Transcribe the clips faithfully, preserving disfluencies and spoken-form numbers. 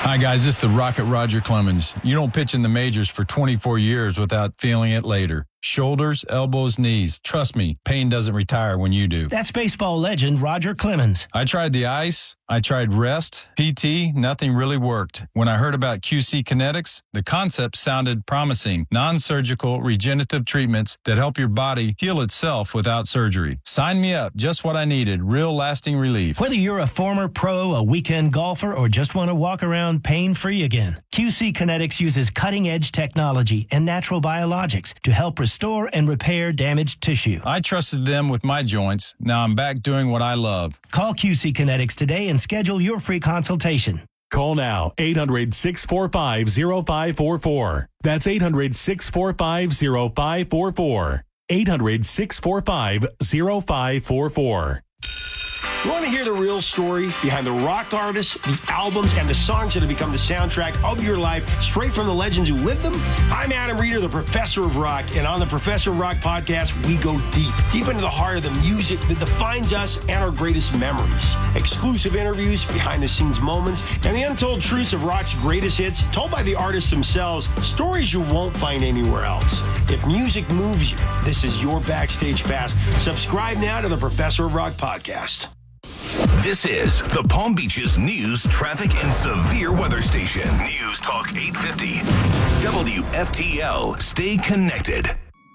Hi, guys. This is the Rocket Roger Clemens. You don't pitch in the majors for twenty-four years without feeling it later. Shoulders, elbows, knees. Trust me, pain doesn't retire when you do. That's baseball legend Roger Clemens. I tried the ice. I tried rest, P T. Nothing really worked. When I heard about Q C Kinetics, the concept sounded promising. Non-surgical regenerative treatments that help your body heal itself without surgery. Sign me up. Just what I needed. Real lasting relief. Whether you're a former pro, a weekend golfer, or just want to walk around pain-free again, Q C Kinetics uses cutting-edge technology and natural biologics to help restore and repair damaged tissue. I trusted them with my joints. Now I'm back doing what I love. Call Q C Kinetics today and schedule your free consultation. Call now, eight hundred, six four five, zero five four four. That's eight hundred, six four five, zero five four four. eight hundred, six four five, zero five four four. You want to hear the real story behind the rock artists, the albums, and the songs that have become the soundtrack of your life, straight from the legends who lived them? I'm Adam Reeder, the Professor of Rock, and on the Professor of Rock podcast, we go deep, deep into the heart of the music that defines us and our greatest memories. Exclusive interviews, behind-the-scenes moments, and the untold truths of rock's greatest hits, told by the artists themselves, stories you won't find anywhere else. If music moves you, this is your backstage pass. Subscribe now to the Professor of Rock podcast. This is the Palm Beaches News, Traffic, and Severe Weather Station. News Talk eight fifty. W F T L. Stay connected.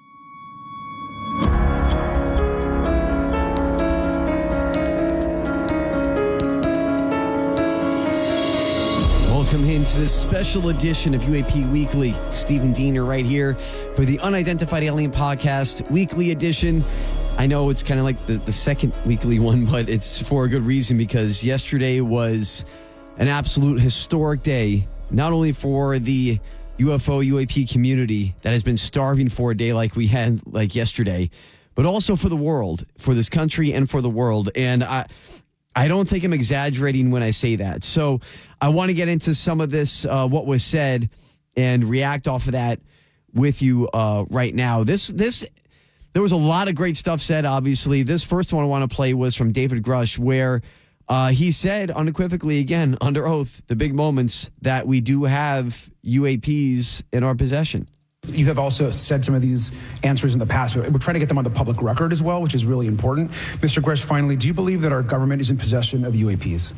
Welcome into this special edition of U A P Weekly. Stephen Diener right here for the Unidentified Alien Podcast Weekly Edition. I know it's kind of like the, the second weekly one, but it's for a good reason, because yesterday was an absolute historic day, not only for the U F O U A P community that has been starving for a day like we had like yesterday, but also for the world, for this country and for the world. And I I don't think I'm exaggerating when I say that. So I want to get into some of this, uh, what was said, and react off of that with you uh, right now. This this. There was a lot of great stuff said, obviously. This first one I want to play was from David Grush, where uh, he said unequivocally, again, under oath, the big moments, that we do have U A Ps in our possession. You have also said some of these answers in the past. We're trying to get them on the public record as well, which is really important. Mister Grush, finally, do you believe that our government is in possession of U A Ps?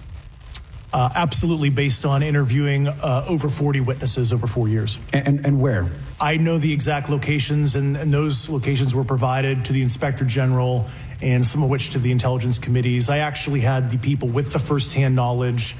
Uh, absolutely, based on interviewing uh, over forty witnesses over four years. And, and, and where? I know the exact locations, and, and those locations were provided to the Inspector General, and some of which to the intelligence committees. I actually had the people with the firsthand knowledge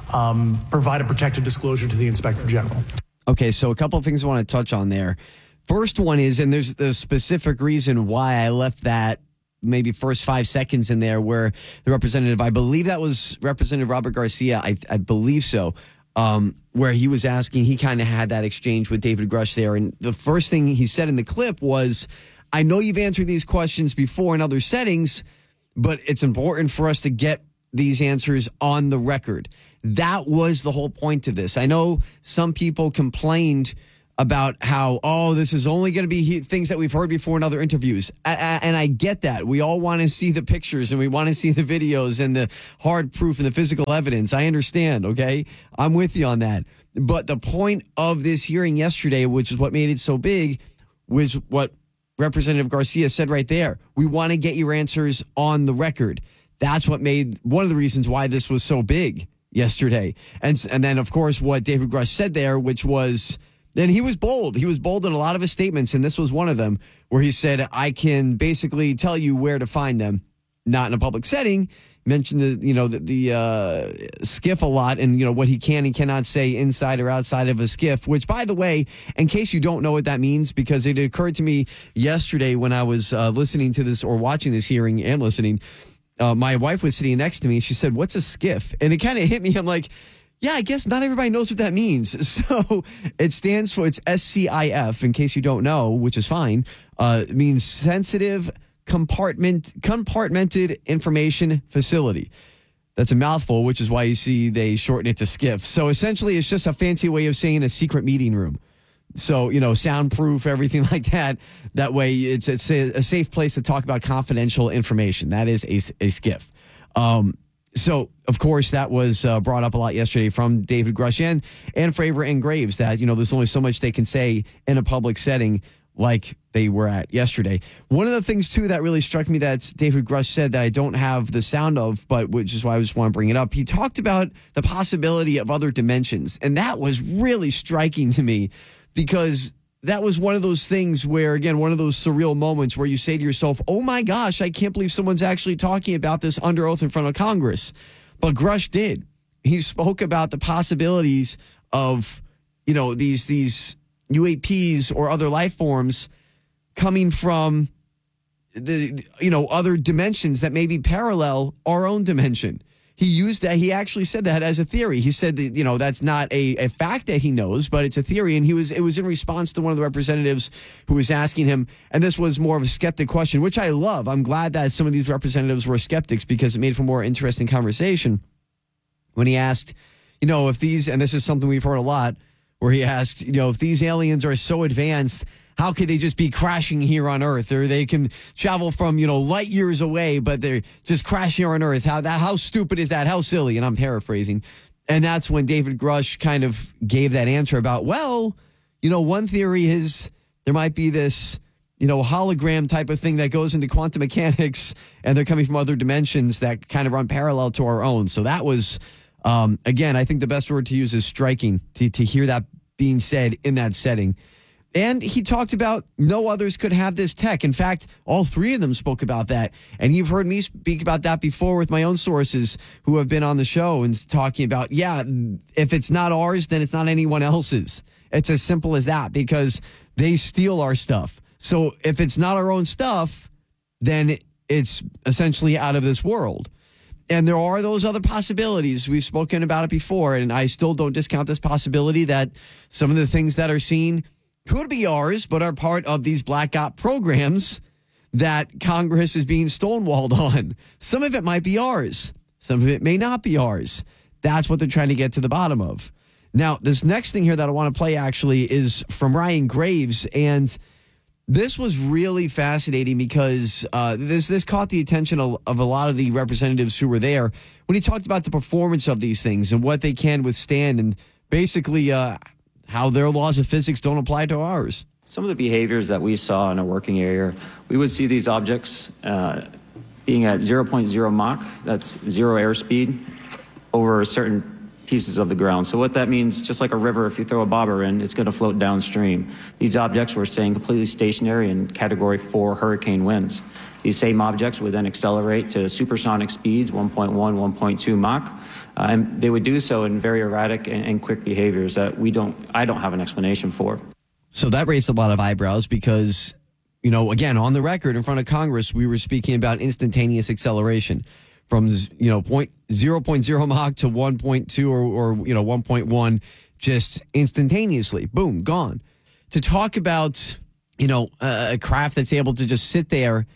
um, provide a protected disclosure to the Inspector General. Okay, so a couple of things I want to touch on there. First one is, and there's the specific reason why I left that maybe first five seconds in there, where the representative, I believe that was Representative Robert Garcia, I, I believe so, um, where he was asking, he kind of had that exchange with David Grush there. And the first thing he said in the clip was, I know you've answered these questions before in other settings, but it's important for us to get these answers on the record. That was the whole point of this. I know some people complained about how, oh, this is only going to be things that we've heard before in other interviews. And I get that. We all want to see the pictures and we want to see the videos and the hard proof and the physical evidence. I understand, okay? I'm with you on that. But the point of this hearing yesterday, which is what made it so big, was what Representative Garcia said right there. We want to get your answers on the record. That's what made one of the reasons why this was so big yesterday. And, and then, of course, what David Grush said there, which was... Then he was bold. He was bold in a lot of his statements, and this was one of them, where he said, I can basically tell you where to find them, not in a public setting. Mentioned the, you know, the, the uh, skiff a lot, and, you know, what he can and cannot say inside or outside of a skiff, which, by the way, in case you don't know what that means, because it occurred to me yesterday when I was uh, listening to this or watching this hearing and listening, uh, my wife was sitting next to me, and she said, what's a skiff? And it kind of hit me. I'm like, yeah, I guess not everybody knows what that means. So it stands for, it's S C I F, in case you don't know, which is fine. Uh, it means Sensitive Compartment Compartmented Information Facility. That's a mouthful, which is why you see they shorten it to SCIF. So essentially, it's just a fancy way of saying a secret meeting room. So, you know, soundproof, everything like that. That way, it's, it's a, a safe place to talk about confidential information. That is a, a SCIF. Um So, of course, that was uh, brought up a lot yesterday from David Grush and, and Fravor and Graves that, you know, there's only so much they can say in a public setting like they were at yesterday. One of the things, too, that really struck me that David Grush said that I don't have the sound of, but which is why I just want to bring it up. He talked about the possibility of other dimensions, and that was really striking to me because that was one of those things where, again, one of those surreal moments where you say to yourself, oh my gosh, I can't believe someone's actually talking about this under oath in front of Congress. But Grush did. He spoke about the possibilities of, you know, these these U A Ps or other life forms coming from the, you know, other dimensions that maybe parallel our own dimension. He used that. He actually said that as a theory. He said that, you know, that's not a, a fact that he knows, but it's a theory. And he was, it was in response to one of the representatives who was asking him. And this was more of a skeptic question, which I love. I'm glad that some of these representatives were skeptics because it made for more interesting conversation. When he asked, you know, if these, and this is something we've heard a lot, where he asked, you know, if these aliens are so advanced, how could they just be crashing here on Earth? Or they can travel from, you know, light years away, but they're just crashing on Earth. How that? How stupid is that? How silly? And I'm paraphrasing. And that's when David Grush kind of gave that answer about, well, you know, one theory is there might be this, you know, hologram type of thing that goes into quantum mechanics, and they're coming from other dimensions that kind of run parallel to our own. So that was, um, again, I think the best word to use is striking to, to hear that being said in that setting. And he talked about no others could have this tech. In fact, all three of them spoke about that. And you've heard me speak about that before with my own sources who have been on the show and talking about, yeah, if it's not ours, then it's not anyone else's. It's as simple as that because they steal our stuff. So if it's not our own stuff, then it's essentially out of this world. And there are those other possibilities. We've spoken about it before, and I still don't discount this possibility that some of the things that are seen could be ours, but are part of these black op programs that Congress is being stonewalled on. Some of it might be ours. Some of it may not be ours. That's what they're trying to get to the bottom of. Now, this next thing here that I want to play actually is from Ryan Graves, and this was really fascinating because uh, this this caught the attention of, of a lot of the representatives who were there when he talked about the performance of these things and what they can withstand and basically uh, how their laws of physics don't apply to ours. Some of the behaviors that we saw in a working area, we would see these objects uh, being at zero point zero Mach, that's zero airspeed, over certain pieces of the ground. So what that means, just like a river, if you throw a bobber in, it's going to float downstream. These objects were staying completely stationary in category four hurricane winds. These same objects would then accelerate to supersonic speeds, one point one, one point two Mach, uh, and they would do so in very erratic and, and quick behaviors that we don't, I don't have an explanation for. So that raised a lot of eyebrows because, you know, again, on the record in front of Congress, we were speaking about instantaneous acceleration from, you know, point, zero point zero Mach to one point two or, or, you know, one point one, just instantaneously. Boom, gone. To talk about, you know, a craft that's able to just sit there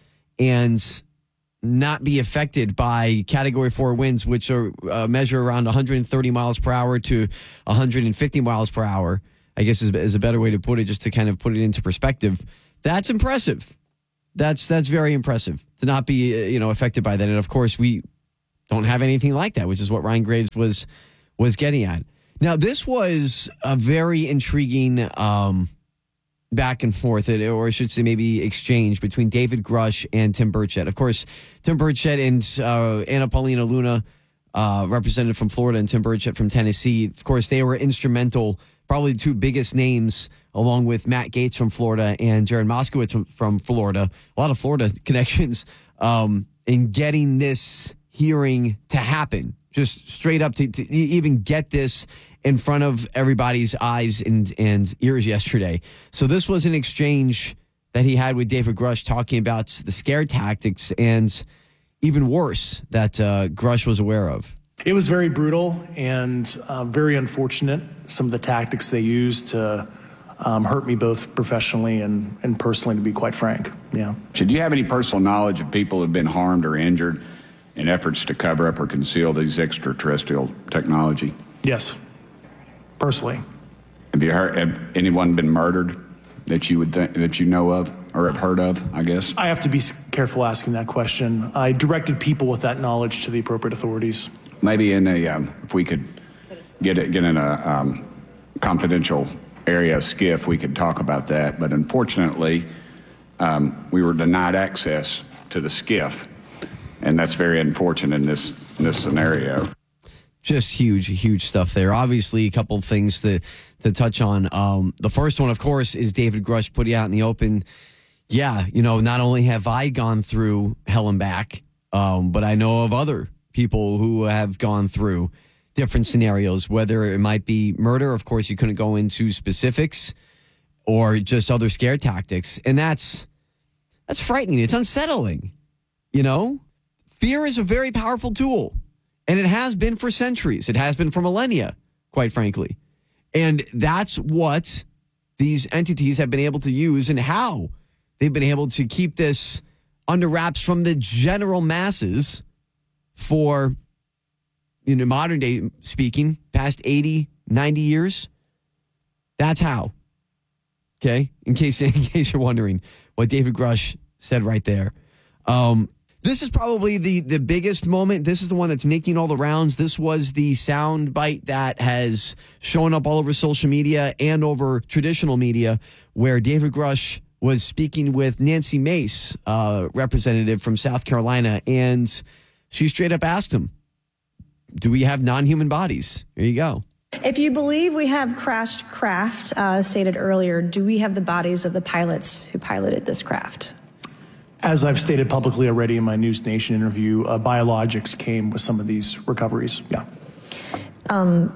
and not be affected by category four winds, which are uh, measure around one hundred thirty miles per hour to one hundred fifty miles per hour, I guess is, is a better way to put it, just to kind of put it into perspective. That's impressive. That's that's very impressive to not be, uh, you know, affected by that. And of course, we don't have anything like that, which is what Ryan Graves was was getting at. Now, this was a very intriguing um, back and forth, or I should say maybe exchange between David Grush and Tim Burchett. Of course, Tim Burchett and uh, Anna Paulina Luna, uh, represented from Florida, and Tim Burchett from Tennessee. Of course, they were instrumental, probably the two biggest names, along with Matt Gaetz from Florida and Jared Moskowitz from, from Florida. A lot of Florida connections um, in getting this hearing to happen, just straight up to, to even get this in front of everybody's eyes and, and ears yesterday. So this was an exchange that he had with David Grush talking about the scare tactics and even worse that uh, Grush was aware of. It was very brutal and uh, very unfortunate, some of the tactics they used to um, hurt me both professionally and, and personally, to be quite frank. Yeah. Should you have any personal knowledge of people who have been harmed or injured in efforts to cover up or conceal these extraterrestrial technology? Yes, personally. Have you heard, have anyone been murdered that you would think, that you know of, or have heard of, I guess? I have to be careful asking that question. I directed people with that knowledge to the appropriate authorities. Maybe in a, um, if we could get it, get in a um, confidential area, SCIF, we could talk about that. But unfortunately, um, we were denied access to the SCIF, and that's very unfortunate in this in this scenario. Just huge, huge stuff there. Obviously, a couple of things to to touch on. Um, the first one, of course, is David Grush putting out in the open. Yeah, you know, not only have I gone through hell and back, um, but I know of other people who have gone through different scenarios, whether it might be murder. Of course, you couldn't go into specifics, or just other scare tactics. And that's that's frightening. It's unsettling. You know, fear is a very powerful tool. And it has been for centuries. It has been for millennia, quite frankly. And that's what these entities have been able to use, and how they've been able to keep this under wraps from the general masses for, you know, modern day speaking, past eighty, ninety years. That's how. Okay? In case, in case you're wondering what David Grush said right there. Um, This is probably the, the biggest moment. This is the one that's making all the rounds. This was the sound bite that has shown up all over social media and over traditional media, where David Grush was speaking with Nancy Mace, uh, representative from South Carolina, and she straight up asked him, do we have non-human bodies? There you go. If you believe we have crashed craft, uh, stated earlier, do we have the bodies of the pilots who piloted this craft? As I've stated publicly already in my News Nation interview, uh, biologics came with some of these recoveries. Yeah. Um,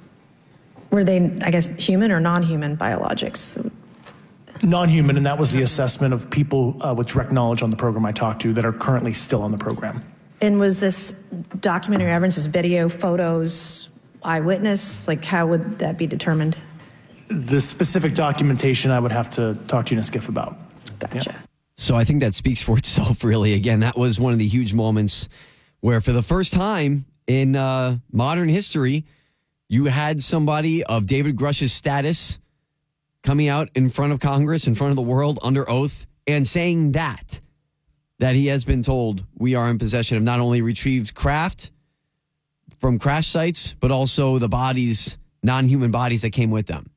were they, I guess, human or non-human biologics? Non-human, and that was the assessment of people uh, with direct knowledge on the program I talked to that are currently still on the program. And was this documentary evidence, this video, photos, eyewitness? Like, how would that be determined? The specific documentation I would have to talk to you in a SCIF about. Gotcha. Yeah. So I think that speaks for itself, really. Again, that was one of the huge moments where, for the first time in uh, modern history, you had somebody of David Grush's status coming out in front of Congress, in front of the world, under oath, and saying that, that he has been told we are in possession of not only retrieved craft from crash sites, but also the bodies, non-human bodies that came with them.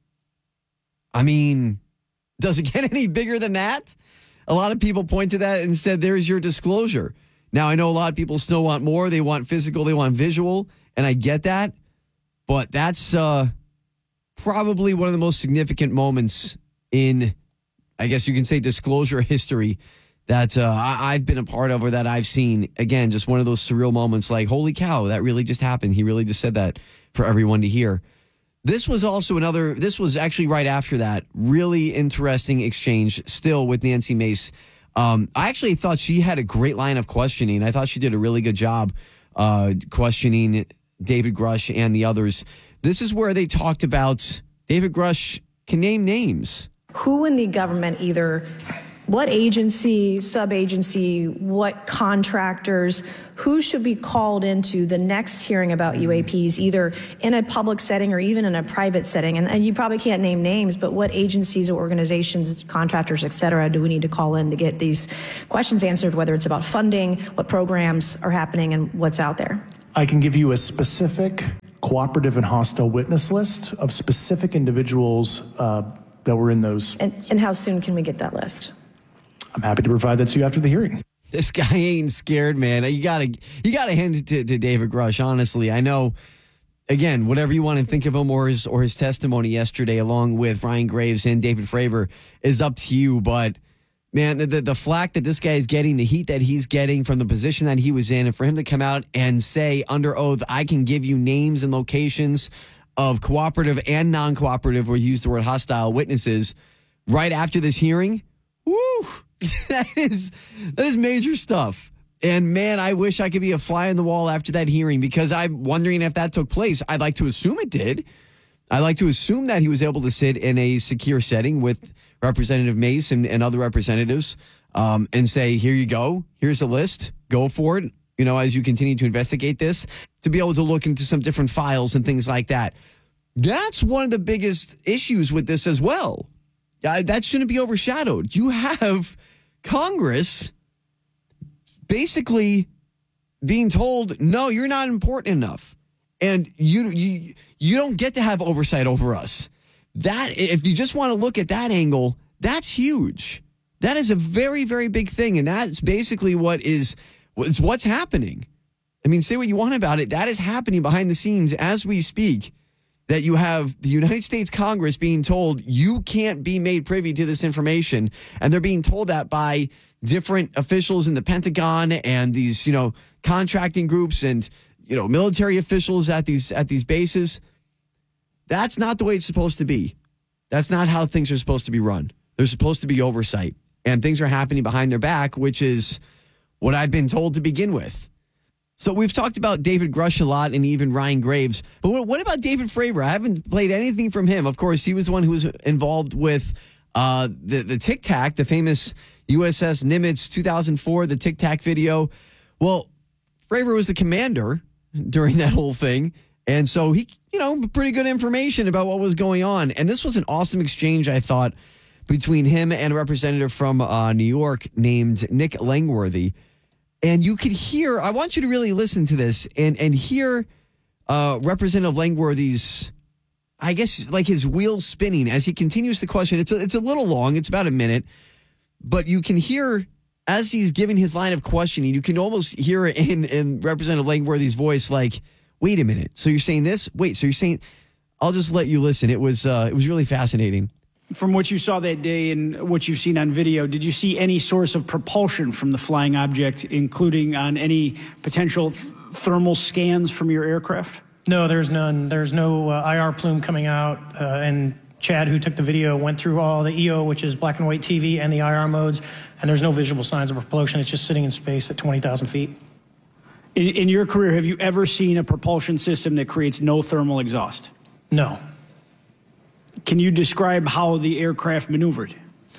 I mean, does it get any bigger than that? A lot of people point to that and said, there's your disclosure. Now, I know a lot of people still want more. They want physical, they want visual, and I get that. But that's uh, probably one of the most significant moments in, I guess you can say, disclosure history that uh, I- I've been a part of, or that I've seen. Again, just one of those surreal moments like, holy cow, that really just happened. He really just said that for everyone to hear. This was also another, this was actually right after that, really interesting exchange still with Nancy Mace. Um, I actually thought she had a great line of questioning. I thought she did a really good job uh, questioning David Grush and the others. This is where they talked about David Grush can name names. Who in the government, either what agency, sub-agency, what contractors, who should be called into the next hearing about U A Ps, either in a public setting or even in a private setting? And, and you probably can't name names, but what agencies or organizations, contractors, et cetera, do we need to call in to get these questions answered, whether it's about funding, what programs are happening, and what's out there? I can give you a specific cooperative and hostile witness list of specific individuals uh, that were in those. And, and how soon can we get that list? I'm happy to provide that to you after the hearing. This guy ain't scared, man. You gotta, you gotta hand it to, to David Grush. Honestly, I know. Again, whatever you want to think of him or his or his testimony yesterday, along with Ryan Graves and David Fravor, is up to you. But man, the, the the flack that this guy is getting, the heat that he's getting from the position that he was in, and for him to come out and say under oath, I can give you names and locations of cooperative and non-cooperative, or use the word hostile witnesses, right after this hearing. Woo! that is that is major stuff. And man, I wish I could be a fly on the wall after that hearing, because I'm wondering if that took place. I'd like to assume it did. I'd like to assume that he was able to sit in a secure setting with Representative Mace and, and other representatives um, and say, here you go. Here's a list. Go for it. You know, as you continue to investigate this, to be able to look into some different files and things like that. That's one of the biggest issues with this as well. uh, that shouldn't be overshadowed. You have Congress basically being told, no, you're not important enough. And you you you don't get to have oversight over us. That, if you just want to look at that angle, that's huge. That is a very, very big thing. And that's basically what is, is what's happening. I mean, say what you want about it. That is happening behind the scenes as we speak, that you have the United States Congress being told you can't be made privy to this information. And they're being told that by different officials in the Pentagon and these, you know, contracting groups and, you know, military officials at these at these bases. That's not the way it's supposed to be. That's not how things are supposed to be run. There's supposed to be oversight. And things are happening behind their back, which is what I've been told to begin with. So we've talked about David Grush a lot and even Ryan Graves. But what about David Fravor? I haven't played anything from him. Of course, he was the one who was involved with uh, the, the Tic Tac, the famous U S S Nimitz two thousand four, the Tic Tac video. Well, Fravor was the commander during that whole thing. And so he, you know, pretty good information about what was going on. And this was an awesome exchange, I thought, between him and a representative from uh, New York named Nick Langworthy. And you could hear, I want you to really listen to this and, and hear uh, Representative Langworthy's, I guess, like his wheels spinning as he continues the question. It's a, it's a little long. It's about a minute. But you can hear, as he's giving his line of questioning, you can almost hear it in, in Representative Langworthy's voice, like, wait a minute. So you're saying this? Wait, so you're saying, I'll just let you listen. It was uh, it was really fascinating. From what you saw that day and what you've seen on video, did you see any source of propulsion from the flying object, including on any potential th- thermal scans from your aircraft? No, there's none. There's no uh, I R plume coming out. Uh, and Chad, who took the video, went through all the E O, which is black and white T V, and the I R modes, and there's no visible signs of propulsion. It's just sitting in space at twenty thousand feet. In, in your career, have you ever seen a propulsion system that creates no thermal exhaust? No. Can you describe how the aircraft maneuvered?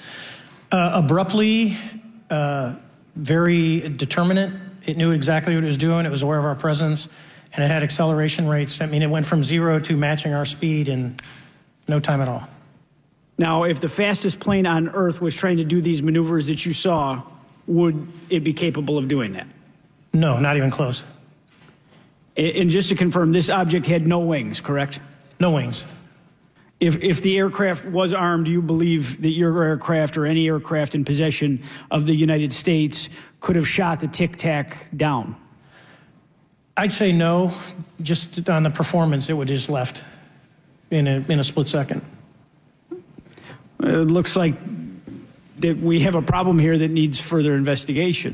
Uh, abruptly, uh, very determinate. It knew exactly what it was doing. It was aware of our presence, and it had acceleration rates. I mean, it went from zero to matching our speed in no time at all. Now, if the fastest plane on Earth was trying to do these maneuvers that you saw, would it be capable of doing that? No, not even close. And just to confirm, this object had no wings, correct? No wings. If if the aircraft was armed, do you believe that your aircraft or any aircraft in possession of the United States could have shot the Tic Tac down? I'd say no. Just on the performance, it would have just left in a in a split second. It looks like that we have a problem here that needs further investigation.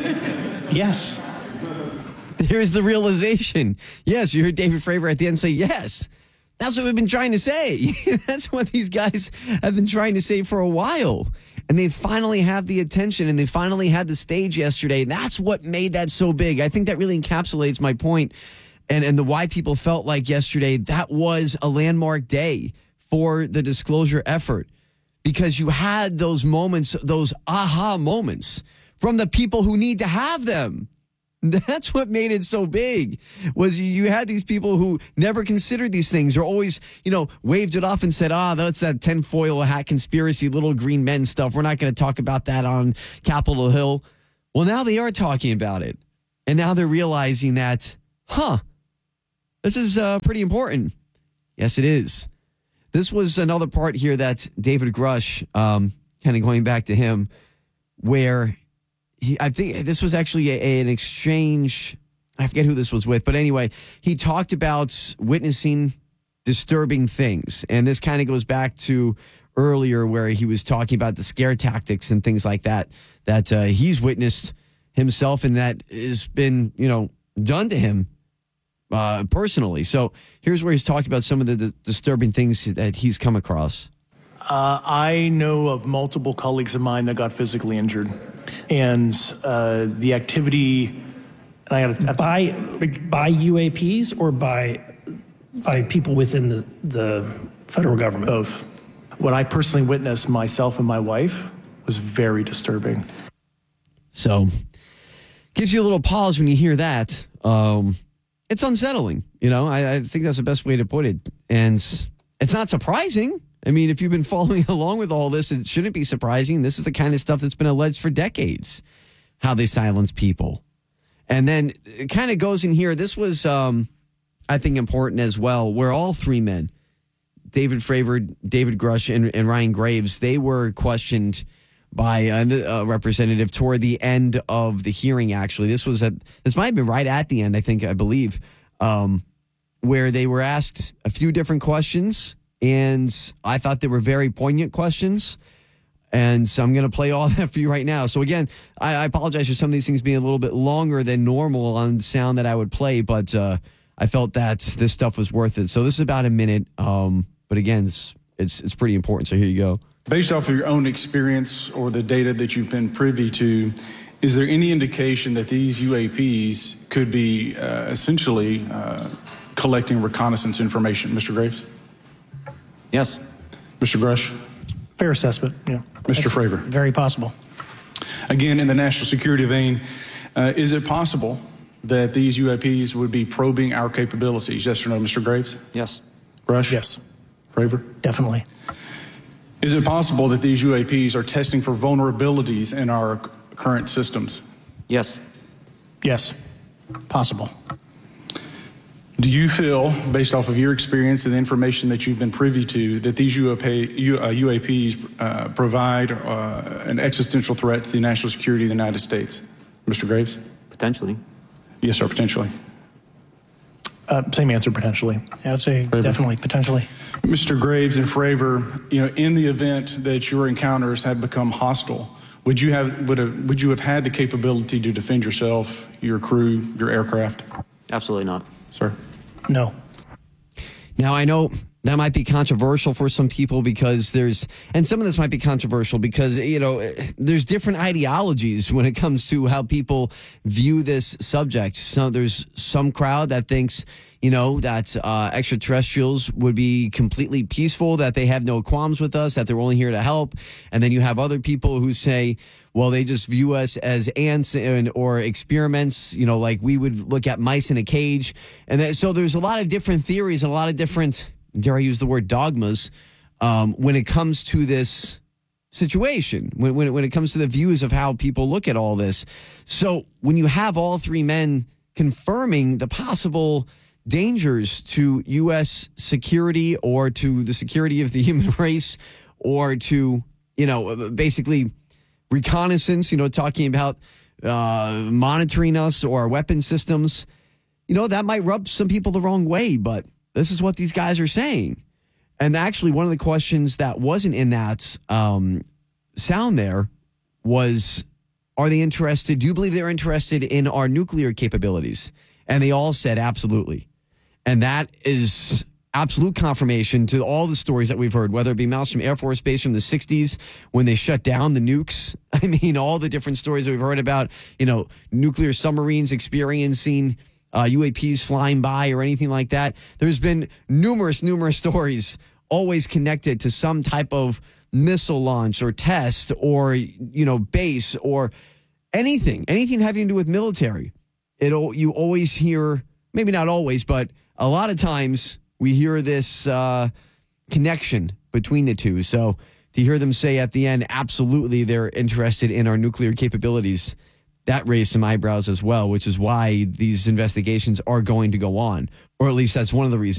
Yes. Here's the realization. Yes, you heard David Fravor at the end say yes. That's what we've been trying to say. That's what these guys have been trying to say for a while. And they finally had the attention and they finally had the stage yesterday. That's what made that so big. I think that really encapsulates my point and, and the why people felt like yesterday that was a landmark day for the disclosure effort. Because you had those moments, those aha moments from the people who need to have them. That's what made it so big, was you had these people who never considered these things or always, you know, waved it off and said, ah, that's that tinfoil hat conspiracy, little green men stuff. We're not going to talk about that on Capitol Hill. Well, now they are talking about it. And now they're realizing that, huh, this is uh, pretty important. Yes, it is. This was another part here that David Grush, um, kind of going back to him, where he, I think this was actually a, a, an exchange. I forget who this was with, but anyway, he talked about witnessing disturbing things. And this kind of goes back to earlier where he was talking about the scare tactics and things like that, that uh, he's witnessed himself and that has been, you know, done to him uh, personally. So here's where he's talking about some of the, the disturbing things that he's come across. Uh, I know of multiple colleagues of mine that got physically injured, and uh, the activity. And I got by by U A Ps or by by people within the the federal government. Both. What I personally witnessed myself and my wife was very disturbing. So, gives you a little pause when you hear that. Um, it's unsettling, you know. I, I think that's the best way to put it, and it's not surprising. I mean, if you've been following along with all this, it shouldn't be surprising. This is the kind of stuff that's been alleged for decades, how they silence people. And then it kind of goes in here. This was, um, I think, important as well, where all three men, David Fravor, David Grush, and, and Ryan Graves, they were questioned by a uh, representative toward the end of the hearing, actually. This was at, this might have been right at the end, I think, I believe, um, where they were asked a few different questions. And I thought they were very poignant questions. And so I'm going to play all that for you right now. So again, I, I apologize for some of these things being a little bit longer than normal on sound that I would play, but uh, I felt that this stuff was worth it. So this is about a minute. Um, but again, it's, it's, it's pretty important. So here you go. Based off of your own experience or the data that you've been privy to, is there any indication that these U A Ps could be uh, essentially uh, collecting reconnaissance information? Mister Graves? Yes. Mister Grush? Fair assessment, yeah. Mister That's Fravor? Very possible. Again, in the national security vein, uh, is it possible that these U A Ps would be probing our capabilities? Yes or no, Mister Graves? Yes. Grush? Yes. Fravor? Definitely. Is it possible that these U A Ps are testing for vulnerabilities in our c- current systems? Yes. Yes. Possible. Do you feel, based off of your experience and the information that you've been privy to, that these U A P, U, uh, U A Ps uh, provide uh, an existential threat to the national security of the United States? Mister Graves? Potentially. Yes, sir, potentially. Uh, same answer, potentially. Yeah, I'd say Fravor? definitely, potentially. Mister Graves and Fravor, you know, in the event that your encounters had become hostile, would you have would have, would you have had the capability to defend yourself, your crew, your aircraft? Absolutely not. Sir? No. Now, I know that might be controversial for some people because there's, and some of this might be controversial because, you know, there's different ideologies when it comes to how people view this subject. So there's some crowd that thinks, you know, that uh, extraterrestrials would be completely peaceful, that they have no qualms with us, that they're only here to help. And then you have other people who say, well, they just view us as ants and, or experiments, you know, like we would look at mice in a cage. And that, so there's a lot of different theories and a lot of different, dare I use the word dogmas, um, when it comes to this situation, when, when, when it comes to the views of how people look at all this. So when you have all three men confirming the possible dangers to U S security or to the security of the human race or to, you know, basically reconnaissance, you know, talking about uh, monitoring us or our weapon systems, you know, that might rub some people the wrong way, but this is what these guys are saying. And actually, one of the questions that wasn't in that um, sound there was, are they interested? Do you believe they're interested in our nuclear capabilities? And they all said absolutely. And that is absolute confirmation to all the stories that we've heard, whether it be Malmstrom Air Force Base from the sixties when they shut down the nukes. I mean, all the different stories that we've heard about, you know, nuclear submarines experiencing uh, U A Ps flying by or anything like that. There's been numerous, numerous stories always connected to some type of missile launch or test or, you know, base or anything, anything having to do with military. It'll, you always hear, maybe not always, but a lot of times we hear this uh, connection between the two. So to hear them say at the end, absolutely, they're interested in our nuclear capabilities, that raised some eyebrows as well, which is why these investigations are going to go on, or at least that's one of the reasons.